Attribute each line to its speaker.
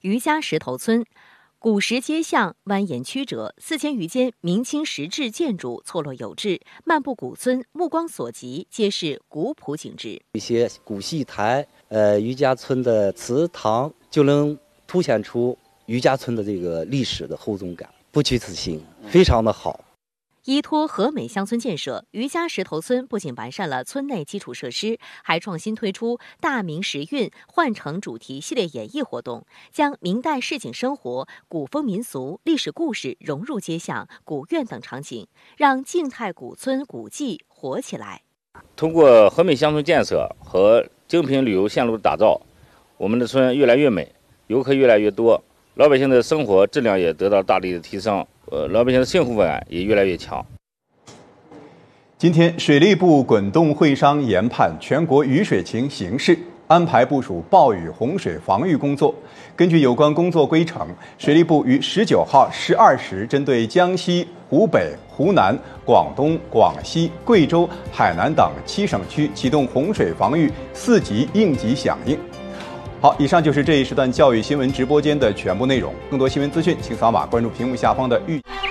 Speaker 1: 余家石头村。古石街巷蜿蜒曲折，4000余间明清石质建筑错落有致，漫步古村，目光所及皆是古朴景致。
Speaker 2: 一些古戏台，余家村的祠堂，就能凸显出余家村的这个历史的厚重感，不虚此行，非常的好。
Speaker 1: 依托和美乡村建设，余家石头村不仅完善了村内基础设施，还创新推出大明时运换乘主题系列演绎活动，将明代市井生活、古风民俗、历史故事融入街巷、古院等场景，让静态古村古迹活起来。
Speaker 3: 通过和美乡村建设和精品旅游线路打造，我们的村越来越美，游客越来越多，老百姓的生活质量也得到大力的提升。老百姓的幸福感也越来越强。
Speaker 4: 今天，水利部滚动会商研判全国雨水情形势，安排部署暴雨洪水防御工作。根据有关工作规程，水利部于19号12时针对江西、湖北、湖南、广东、广西、贵州、海南等7省区启动洪水防御4级应急响应。好，以上就是这一时段教育新闻直播间的全部内容。更多新闻资讯，请扫码关注屏幕下方的预。